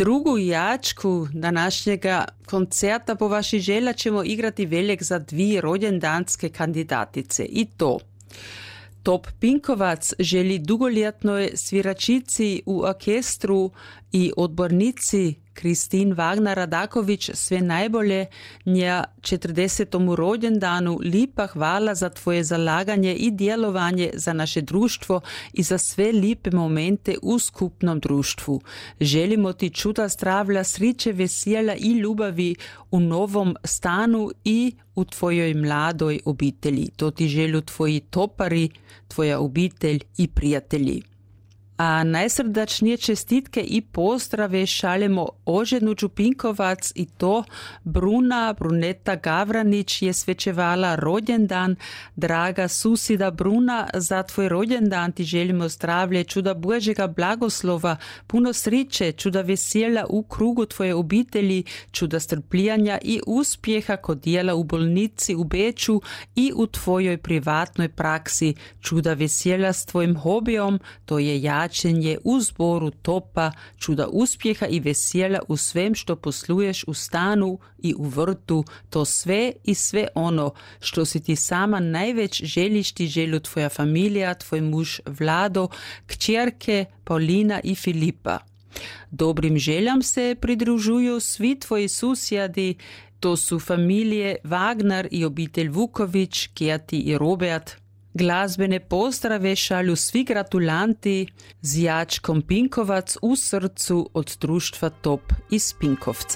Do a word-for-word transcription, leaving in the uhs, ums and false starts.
Drugu jačku današnjega koncerta po vaši želja ćemo igrati veljek za dvije rođendanske kandidatice i to Top Pinkovac želi dugoljetnoj sviračici u orkestru i odbornici Kristin Wagner-Radaković sve najbolje nja četrdesetom rođendanu. Lipa hvala za tvoje zalaganje i djelovanje za naše društvo i za sve lipe momente u skupnom društvu. Želimo ti čuda zdravlja, sriće, veselja i ljubavi u novom stanu i u tvojoj mladoj obitelji. To ti želju tvoji topari, tvoja obitelj i prijatelji. A najsrdačnije čestitke i pozdrave šaljemo Oženuđu Pinkovac i to Bruna Bruneta Gavranić je svečevala rođendan. Draga susida Bruna, za tvoj rođendan ti želimo zdravlje, čuda Božjega blagoslova, puno sriće, čuda veselja u krugu tvoje obitelji, čuda strpljanja i uspjeha kod dijela u bolnici u Beču i u tvojoj privatnoj praksi, čuda veselja s tvojim hobijom, to je jačenje u zboru Topa, čuda uspjeha i veselja u svem što posluješ u stanu i u vrtu, to sve i sve ono što si ti sama najveć želiš, ti želju tvoja familija, tvoj muž Vlado, kćerke Paulina i Filipa. Dobrim željam se pridružuju svi tvoji susjedi, to su familije Wagner i obitelj Vuković, Gerti i Robert. Glazbene pozdrave šalju svi gratulanti z jačkom Pinkovac u srcu od društva Top iz Pinkovca.